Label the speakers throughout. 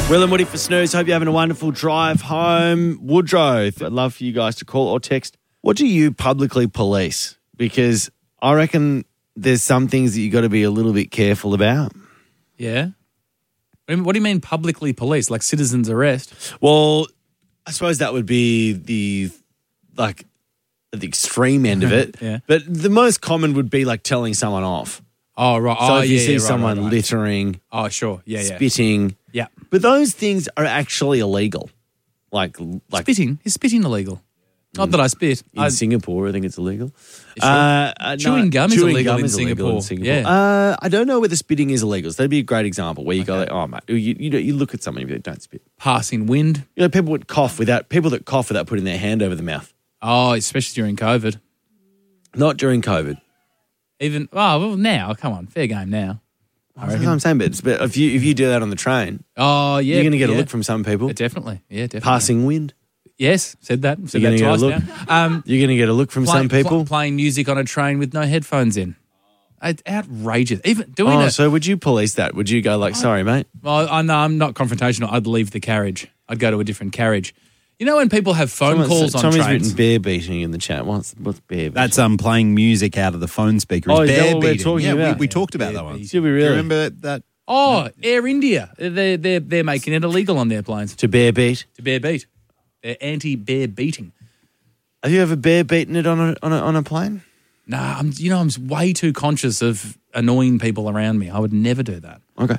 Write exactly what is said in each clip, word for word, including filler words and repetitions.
Speaker 1: Will and Woody for Snooze. Hope you're having a wonderful drive home. Woodrow, I'd love for you guys to call or text. What do you publicly police? Because I reckon there's some things that you got to be a little bit careful about.
Speaker 2: Yeah. What do you mean publicly police? Like citizen's arrest?
Speaker 1: Well, I suppose that would be the, like, the extreme end of it.
Speaker 2: Yeah.
Speaker 1: But the most common would be like telling someone off.
Speaker 2: Oh, right.
Speaker 1: So
Speaker 2: oh,
Speaker 1: if you
Speaker 2: yeah,
Speaker 1: see
Speaker 2: yeah, right,
Speaker 1: someone
Speaker 2: right, right.
Speaker 1: littering,
Speaker 2: Oh, sure. Yeah, yeah.
Speaker 1: spitting.
Speaker 2: Yeah.
Speaker 1: But those things are actually illegal. Like, like
Speaker 2: Spitting? Is spitting illegal? Not that I spit.
Speaker 1: in
Speaker 2: I,
Speaker 1: Singapore, I think it's illegal.
Speaker 2: Sure.
Speaker 1: Uh, uh,
Speaker 2: Chewing
Speaker 1: no,
Speaker 2: gum is
Speaker 1: chewing
Speaker 2: illegal
Speaker 1: gum
Speaker 2: in
Speaker 1: is illegal in
Speaker 2: Singapore.
Speaker 1: Singapore.
Speaker 2: Yeah.
Speaker 1: Uh, I don't know whether spitting is illegal. So that'd be a great example where you go like, oh, mate, you, you, know, you look at someone and you go, don't spit.
Speaker 2: Passing wind.
Speaker 1: You know, people would cough without, people that cough without putting their hand over the mouth.
Speaker 2: Oh, especially during COVID.
Speaker 1: Not during COVID.
Speaker 2: Even, oh, well, now, come on, fair game now. I
Speaker 1: That's
Speaker 2: reckon.
Speaker 1: what I'm saying, but, it's, but if you if you do that on the train,
Speaker 2: Oh, yeah.
Speaker 1: you're going to get
Speaker 2: yeah.
Speaker 1: a look from some people.
Speaker 2: Yeah, definitely. Yeah, definitely.
Speaker 1: Passing wind.
Speaker 2: Yes, said that. Said
Speaker 1: You're
Speaker 2: that
Speaker 1: gonna
Speaker 2: twice
Speaker 1: get a look.
Speaker 2: now. Um,
Speaker 1: You're going to get a look from
Speaker 2: play-
Speaker 1: some people.
Speaker 2: pl- playing music on a train with no headphones in. It's outrageous. Even doing
Speaker 1: Oh,
Speaker 2: it.
Speaker 1: so would you police that? Would you go like, sorry, mate?
Speaker 2: Well, I know I'm not confrontational. I'd leave the carriage. I'd go to a different carriage. You know when people have phone
Speaker 1: Someone-
Speaker 2: calls on
Speaker 1: Tommy's
Speaker 2: trains?
Speaker 1: written bear beating in the chat. What's, what's bear beating?
Speaker 3: That's um playing music out of the phone speaker.
Speaker 1: Oh,
Speaker 3: It's
Speaker 1: is that
Speaker 3: bear
Speaker 1: what we're
Speaker 3: beating.
Speaker 1: talking
Speaker 3: yeah,
Speaker 1: about?
Speaker 3: we, we talked about
Speaker 2: Bear
Speaker 3: that one.
Speaker 2: beating.
Speaker 1: Should we
Speaker 3: Do
Speaker 1: really?
Speaker 3: you remember that?
Speaker 2: Oh, Air India. They're, they're, they're making it illegal on their planes
Speaker 1: To bear beat?
Speaker 2: to bear beat. They're anti-bear beating.
Speaker 1: Have you ever bear beaten it on a on a, on a plane?
Speaker 2: Nah, I'm, you know, I'm way too conscious of annoying people around me. I would never do that.
Speaker 1: Okay.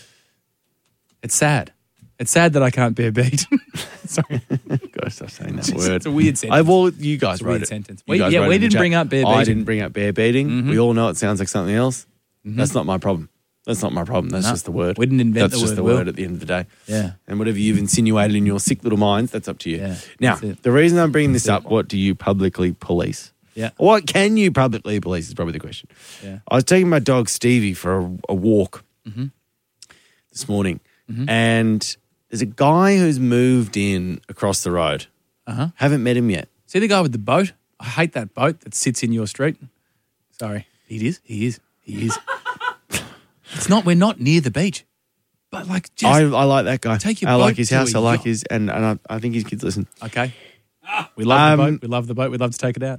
Speaker 2: It's sad. It's sad that I can't bear beat. Sorry.
Speaker 1: Gosh, stop saying that
Speaker 2: It's-
Speaker 1: word.
Speaker 2: it's a weird sentence.
Speaker 1: I well, you guys
Speaker 2: It's a
Speaker 1: wrote
Speaker 2: weird
Speaker 1: it.
Speaker 2: sentence.
Speaker 1: You
Speaker 2: We-
Speaker 1: guys
Speaker 2: yeah,
Speaker 1: wrote
Speaker 2: we
Speaker 1: it in the
Speaker 2: didn't
Speaker 1: chat.
Speaker 2: bring up bear
Speaker 1: I
Speaker 2: beating.
Speaker 1: didn't bring up bear beating.
Speaker 2: Mm-hmm.
Speaker 1: We all know it sounds like something else. That's not my problem. That's not my problem. That's
Speaker 2: No,
Speaker 1: just the word.
Speaker 2: we didn't invent
Speaker 1: That's
Speaker 2: the
Speaker 1: just
Speaker 2: word,
Speaker 1: the
Speaker 2: Will.
Speaker 1: word at the end of the day.
Speaker 2: Yeah.
Speaker 1: And whatever you've insinuated in your sick little minds, that's up to you.
Speaker 2: Yeah,
Speaker 1: Now,
Speaker 2: that's it.
Speaker 1: the reason I'm bringing this
Speaker 2: That's
Speaker 1: up, what do you publicly police?
Speaker 2: Yeah.
Speaker 1: What can you publicly police is probably the question.
Speaker 2: Yeah.
Speaker 1: I was taking my dog Stevie for a, a walk
Speaker 2: Mm-hmm.
Speaker 1: this morning, and there's a guy who's moved in across the road.
Speaker 2: Uh-huh.
Speaker 1: Haven't met him yet.
Speaker 2: See the guy with the boat? I hate that boat that sits in your street. Sorry. He is. He is. He is. It's not, we're not near the beach. But like, just,
Speaker 1: I, I like that guy.
Speaker 2: Take your
Speaker 1: I
Speaker 2: boat
Speaker 1: like his
Speaker 2: to
Speaker 1: house.
Speaker 2: a
Speaker 1: I like
Speaker 2: yacht.
Speaker 1: his, and, and I, I think his kids listen.
Speaker 2: okay. We love the
Speaker 1: Um,
Speaker 2: boat. We love the boat. We'd love to take it out.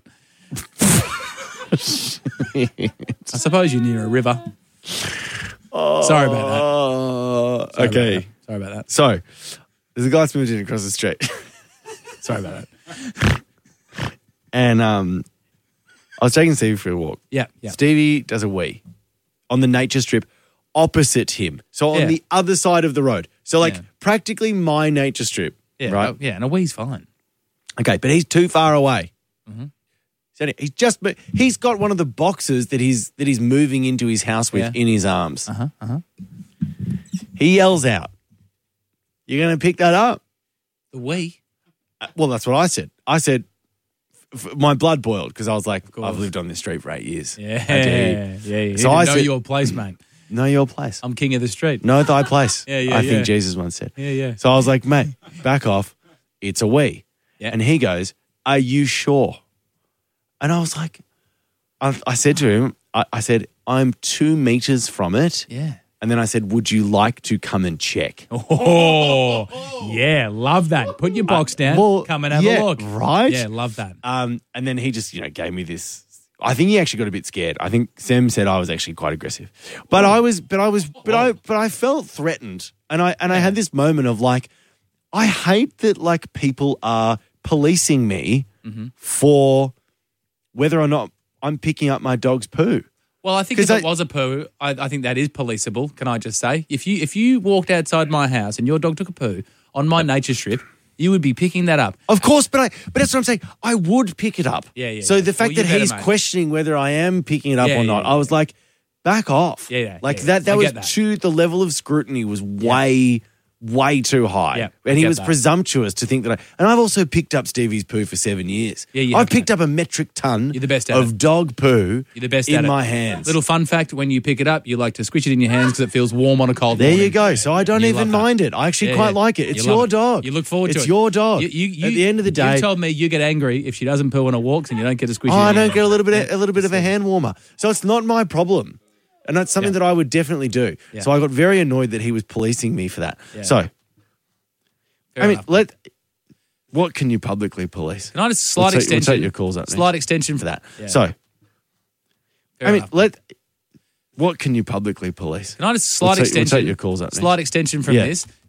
Speaker 2: I suppose you're near a river. Sorry about that.
Speaker 1: Oh,
Speaker 2: Sorry about
Speaker 1: okay.
Speaker 2: that. Sorry about that.
Speaker 1: So, there's a guy that's moved in across the street.
Speaker 2: Sorry about that.
Speaker 1: And um, I was taking Stevie for a walk.
Speaker 2: Yeah, yeah.
Speaker 1: Stevie does a wee on the nature strip opposite him. So on
Speaker 2: Yeah.
Speaker 1: the other side of the road. So like
Speaker 2: Yeah.
Speaker 1: practically my nature strip.
Speaker 2: Yeah,
Speaker 1: Right?
Speaker 2: uh, yeah, and a wee's fine.
Speaker 1: Okay, but he's too far away.
Speaker 2: Mm-hmm.
Speaker 1: So he's just he's got one of the boxes that he's that he's moving into his house with
Speaker 2: Yeah.
Speaker 1: in his arms.
Speaker 2: Uh-huh, uh-huh.
Speaker 1: He yells out, "You're going to pick that up?"
Speaker 2: The wee?
Speaker 1: Uh, Well, that's what I said. I said f- f- my blood boiled because I was like,
Speaker 2: course.
Speaker 1: I've lived on this street for eight years.
Speaker 2: Yeah,
Speaker 1: I do.
Speaker 2: yeah, yeah. You
Speaker 1: So
Speaker 2: didn't
Speaker 1: I
Speaker 2: know
Speaker 1: said-
Speaker 2: your place, mate.
Speaker 1: Know your place.
Speaker 2: I'm king of the street.
Speaker 1: Know thy place.
Speaker 2: Yeah, yeah,
Speaker 1: I
Speaker 2: yeah.
Speaker 1: think Jesus once said.
Speaker 2: Yeah, yeah.
Speaker 1: So I was like, mate, back off. It's a we.
Speaker 2: Yeah.
Speaker 1: And he goes, are you sure? And I was like, I, I said to him, I, I said, I'm two meters from it.
Speaker 2: Yeah.
Speaker 1: And then I said, would you like to come and check?
Speaker 2: Oh, yeah, love that. Put your box down,
Speaker 1: well,
Speaker 2: come and have
Speaker 1: yeah,
Speaker 2: a look.
Speaker 1: right?
Speaker 2: Yeah, love that.
Speaker 1: Um, and then he just, you know, gave me this. I think he actually got a bit scared. I think Sam said I was actually quite aggressive, but I was, but I was, but I, but I felt threatened, and I and I had this moment of like, I hate that like people are policing me
Speaker 2: Mm-hmm.
Speaker 1: for whether or not I'm picking up my dog's poo.
Speaker 2: Well, I think
Speaker 1: 'Cause
Speaker 2: if it
Speaker 1: I-
Speaker 2: was a poo, I, I think that is policeable, can I just say? If you if you walked outside my house and your dog took a poo on my nature strip, you would be picking that up.
Speaker 1: Of course, but I, but that's what I'm saying. I would pick it up.
Speaker 2: Yeah, yeah,
Speaker 1: So
Speaker 2: yeah.
Speaker 1: the fact
Speaker 2: Well, you
Speaker 1: that
Speaker 2: better,
Speaker 1: he's
Speaker 2: mate.
Speaker 1: questioning whether I am picking it up
Speaker 2: Yeah,
Speaker 1: or
Speaker 2: yeah,
Speaker 1: not,
Speaker 2: yeah,
Speaker 1: I was like, back off.
Speaker 2: Yeah, yeah,
Speaker 1: Like
Speaker 2: yeah,
Speaker 1: that. That
Speaker 2: I
Speaker 1: was
Speaker 2: get that.
Speaker 1: too. The level of scrutiny was way, way too high.
Speaker 2: Yeah, I
Speaker 1: and he
Speaker 2: get
Speaker 1: was
Speaker 2: that.
Speaker 1: presumptuous to think that I. And I've also picked up Stevie's poo for seven years.
Speaker 2: Yeah, you
Speaker 1: I've
Speaker 2: have,
Speaker 1: picked
Speaker 2: mate.
Speaker 1: up a metric ton.
Speaker 2: You're the best at
Speaker 1: of
Speaker 2: it.
Speaker 1: dog poo.
Speaker 2: You're the best
Speaker 1: in
Speaker 2: at it.
Speaker 1: my hands.
Speaker 2: Little fun fact, when you pick it up, you like to squish it in your hands because it feels warm on a cold
Speaker 1: There
Speaker 2: morning.
Speaker 1: you go. So I don't
Speaker 2: You
Speaker 1: even
Speaker 2: love that.
Speaker 1: mind it. I actually
Speaker 2: Yeah,
Speaker 1: quite
Speaker 2: yeah.
Speaker 1: like it.
Speaker 2: You
Speaker 1: It's
Speaker 2: love
Speaker 1: your
Speaker 2: it.
Speaker 1: dog.
Speaker 2: You look forward to
Speaker 1: it's
Speaker 2: it.
Speaker 1: It's your dog.
Speaker 2: You, you, you,
Speaker 1: At the end of the day,
Speaker 2: you told me you get angry if she doesn't poo on her walks and you don't get a squish.
Speaker 1: Oh,
Speaker 2: in
Speaker 1: I
Speaker 2: your
Speaker 1: don't
Speaker 2: hand.
Speaker 1: get a little bit, a little bit of a hand warmer. So it's not my problem, and that's something
Speaker 2: Yeah.
Speaker 1: that I would definitely do.
Speaker 2: Yeah.
Speaker 1: So I got very annoyed that he was policing me for that.
Speaker 2: Yeah.
Speaker 1: So
Speaker 2: Fair
Speaker 1: I mean,
Speaker 2: enough.
Speaker 1: let. What can you publicly police?
Speaker 2: Can I just slight
Speaker 1: We'll take-
Speaker 2: extension?
Speaker 1: We'll take your calls up next
Speaker 2: Slight extension
Speaker 1: for that.
Speaker 2: Yeah.
Speaker 1: So,
Speaker 2: Fair
Speaker 1: I mean,
Speaker 2: enough.
Speaker 1: let. What can you publicly police?
Speaker 2: Can I just slight
Speaker 1: We'll take- we'll
Speaker 2: extension?
Speaker 1: take your calls up next.
Speaker 2: Slight extension from
Speaker 1: Yeah.
Speaker 2: this.